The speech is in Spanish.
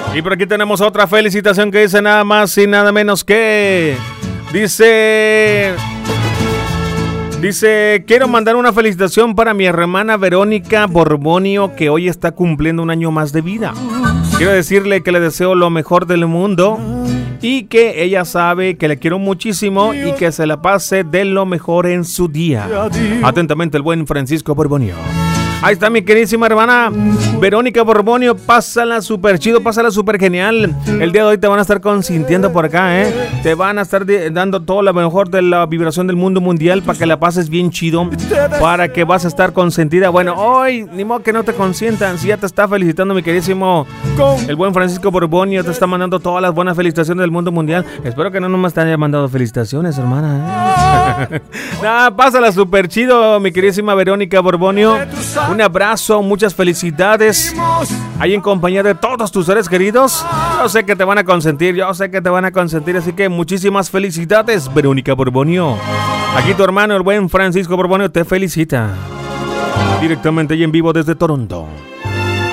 Y por aquí tenemos otra felicitación que dice nada más y nada menos que... Dice, quiero mandar una felicitación para mi hermana Verónica Borbonio, que hoy está cumpliendo un año más de vida. Quiero decirle que le deseo lo mejor del mundo y que ella sabe que le quiero muchísimo y que se la pase de lo mejor en su día. Atentamente, el buen Francisco Borbonio. Ahí está mi queridísima hermana Verónica Borbonio. Pásala súper chido, pásala súper genial. El día de hoy te van a estar consintiendo por acá, Te van a estar dando todo lo mejor de la vibración del mundo mundial para que la pases bien chido, para que vas a estar consentida. Bueno, hoy ni modo que no te consientan. Si ya te está felicitando mi queridísimo el buen Francisco Borbonio, te está mandando todas las buenas felicitaciones del mundo mundial. Espero que no nomás te haya mandado felicitaciones, hermana, Nah, pásala súper chido, mi queridísima Verónica Borbonio. Un abrazo, muchas felicidades. Ahí en compañía de todos tus seres queridos. Yo sé que te van a consentir, así que muchísimas felicidades, Verónica Borbonio. Aquí tu hermano, el buen Francisco Borbonio, te felicita. Directamente y en vivo desde Toronto.